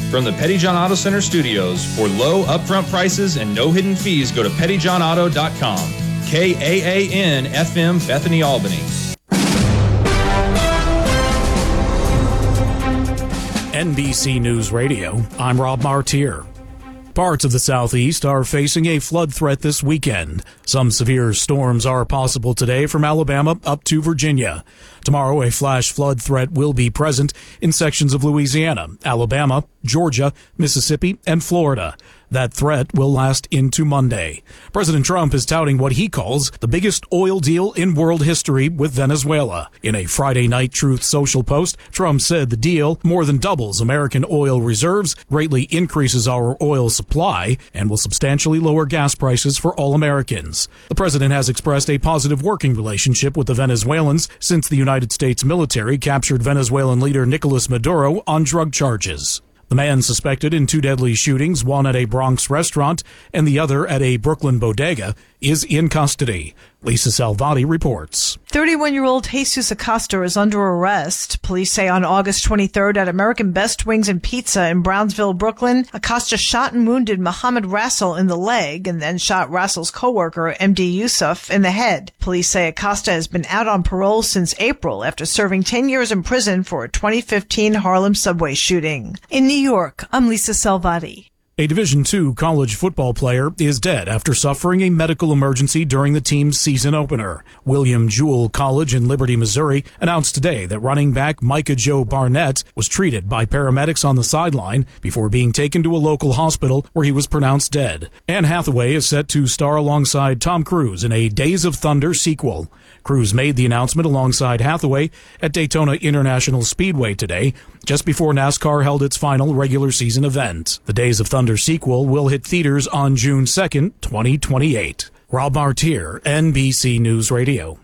From the Petty John Auto Center studios, for low upfront prices and no hidden fees, go to pettyjohnauto.com. KAAN FM, Bethany, Albany. NBC News Radio, I'm Rob Martier. Parts of the southeast are facing a flood threat this weekend. Some severe storms are possible today from Alabama up to Virginia. Tomorrow, a flash flood threat will be present in sections of Louisiana, Alabama, Georgia, Mississippi, and Florida. That threat will last into Monday. President Trump is touting what he calls the biggest oil deal in world history with Venezuela. In a Friday night Truth Social post, Trump said the deal more than doubles American oil reserves, greatly increases our oil supply, and will substantially lower gas prices for all Americans. The president has expressed a positive working relationship with the Venezuelans since the United States military captured Venezuelan leader Nicolas Maduro on drug charges. The man suspected in two deadly shootings, one at a Bronx restaurant and the other at a Brooklyn bodega, is in custody. Lisa Salvati reports. 31-year-old Jesus Acosta is under arrest. Police say on August 23rd at American Best Wings and Pizza in Brownsville, Brooklyn, Acosta shot and wounded Mohammed Rassel in the leg and then shot Rassel's coworker, MD Yusuf, in the head. Police say Acosta has been out on parole since April after serving 10 years in prison for a 2015 Harlem subway shooting. In New York, I'm Lisa Salvati. A Division II college football player is dead after suffering a medical emergency during the team's season opener. William Jewell College in Liberty, Missouri, announced today that running back Micah Joe Barnett was treated by paramedics on the sideline before being taken to a local hospital where he was pronounced dead. Anne Hathaway is set to star alongside Tom Cruise in a Days of Thunder sequel. Cruise made the announcement alongside Hathaway at Daytona International Speedway today, just before NASCAR held its final regular season event. The Days of Thunder sequel will hit theaters on June 2nd, 2028. Rob Martier, NBC News Radio.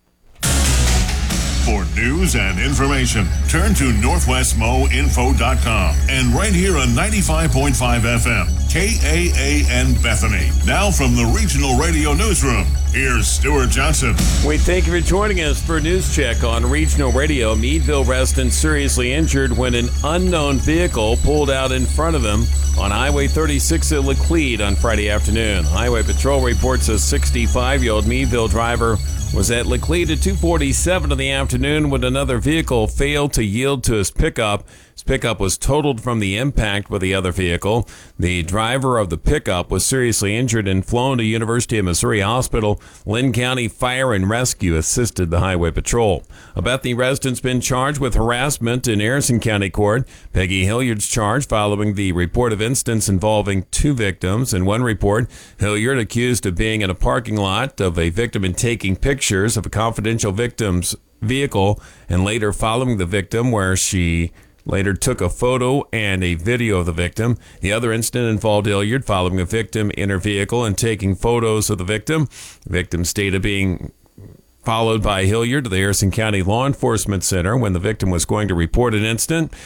For news and information, turn to NorthwestMoInfo.com and right here on 95.5 FM, KAAN Bethany. Now from the Regional Radio Newsroom, here's Stuart Johnson. We thank you for joining us for News Check on Regional Radio. Meadville resident seriously injured when an unknown vehicle pulled out in front of him on Highway 36 at Laclede on Friday afternoon. Highway Patrol reports a 65-year-old Meadville driver was at Laclede at 2:47 in the afternoon when another vehicle failed to yield to his pickup. His pickup was totaled from the impact with the other vehicle. The driver of the pickup was seriously injured and flown to University of Missouri Hospital. Lynn County Fire and Rescue assisted the Highway Patrol. A Bethany resident's been charged with harassment in Harrison County Court. Peggy Hilliard's charged following the report of incidents involving two victims. In one report, Hilliard accused of being in a parking lot of a victim and taking pictures of a confidential victim's vehicle and later following the victim, where she later took a photo and a video of the victim. The other incident involved Hilliard following a victim in her vehicle and taking photos of the victim. The victim stated being followed by Hilliard to the Harrison County Law Enforcement Center when the victim was going to report an incident.